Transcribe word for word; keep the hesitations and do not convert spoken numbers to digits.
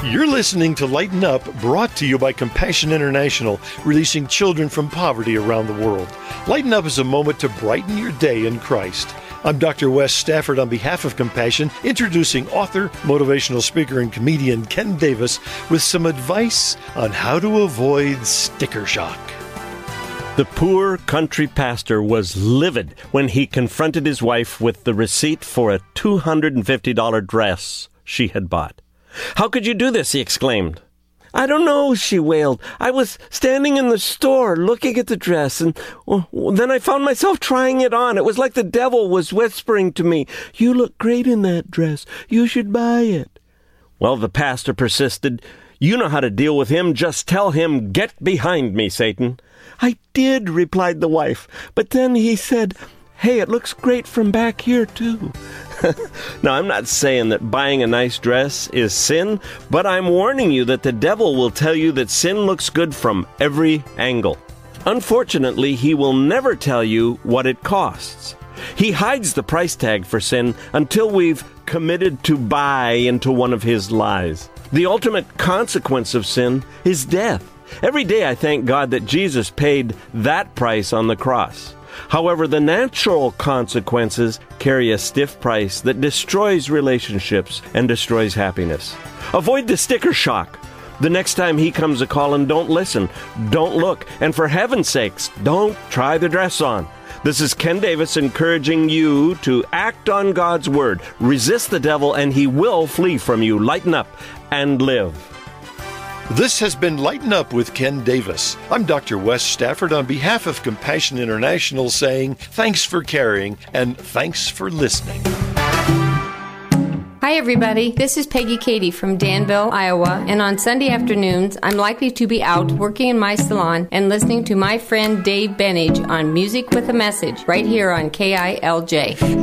You're listening to Lighten Up, brought to you by Compassion International, releasing children from poverty around the world. Lighten Up is a moment to brighten your day in Christ. I'm Doctor Wes Stafford on behalf of Compassion, introducing author, motivational speaker, and comedian Ken Davis with some advice on how to avoid sticker shock. The poor country pastor was livid when he confronted his wife with the receipt for a two hundred fifty dollars dress she had bought. "How could you do this?" he exclaimed. "I don't know," she wailed. "I was standing in the store looking at the dress, and well, then I found myself trying it on. It was like the devil was whispering to me, 'You look great in that dress. You should buy it.'" Well, the pastor persisted. "You know how to deal with him. Just tell him, 'Get behind me, Satan.'" "I did," replied the wife. "But then he said, 'Hey, it looks great from back here, too.'" Now, I'm not saying that buying a nice dress is sin, but I'm warning you that the devil will tell you that sin looks good from every angle. Unfortunately, he will never tell you what it costs. He hides the price tag for sin until we've committed to buy into one of his lies. The ultimate consequence of sin is death. Every day I thank God that Jesus paid that price on the cross. However, the natural consequences carry a stiff price that destroys relationships and destroys happiness. Avoid the sticker shock. The next time he comes a-calling, don't listen, don't look, and for heaven's sakes, don't try the dress on. This is Ken Davis encouraging you to act on God's word. Resist the devil and he will flee from you. Lighten up and live. This has been Lighten Up with Ken Davis. I'm Doctor Wes Stafford on behalf of Compassion International saying thanks for caring and thanks for listening. Hi, everybody. This is Peggy Katie from Danville, Iowa, and on Sunday afternoons, I'm likely to be out working in my salon and listening to my friend Dave Benage on Music with a Message right here on K I L J.